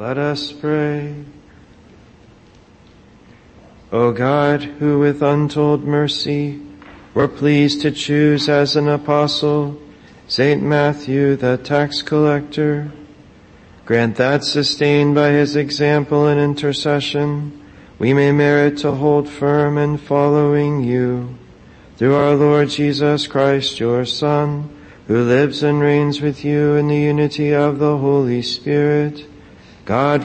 Let us pray. O God, who with untold mercy were pleased to choose as an apostle St. Matthew, the tax collector, grant that, sustained by his example and intercession, we may merit to hold firm in following you. Through our Lord Jesus Christ, your Son, who lives and reigns with you in the unity of the Holy Spirit, God,